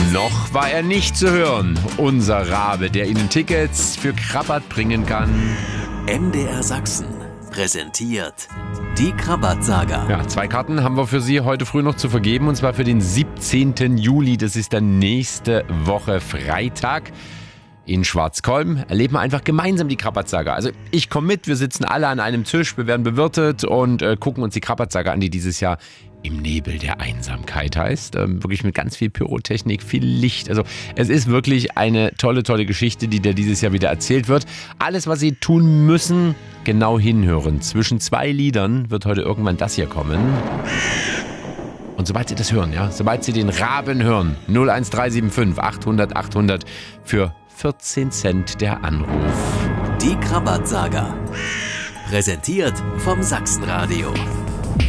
Noch war er nicht zu hören. Unser Rabe, der Ihnen Tickets für Krabbert bringen kann. MDR Sachsen präsentiert die Krabbert-Saga. Ja, 2 Karten haben wir für Sie heute früh noch zu vergeben. Und zwar für den 17. Juli. Das ist dann nächste Woche Freitag. In Schwarzkolm erleben wir einfach gemeinsam die Krabbert-Saga. Also ich komme mit, wir sitzen alle an einem Tisch, wir werden bewirtet und gucken uns die Krabbert-Saga an, die dieses Jahr Im Nebel der Einsamkeit heißt. Wirklich mit ganz viel Pyrotechnik, viel Licht. Also es ist wirklich eine tolle, tolle Geschichte, die da dieses Jahr wieder erzählt wird. Alles, was Sie tun müssen, genau hinhören. Zwischen 2 Liedern wird heute irgendwann das hier kommen. Und sobald Sie das hören, ja, sobald Sie den Raben hören, 01375 800 800 für 14 Cent der Anruf. Die Krabbert-Saga. Präsentiert vom Sachsenradio.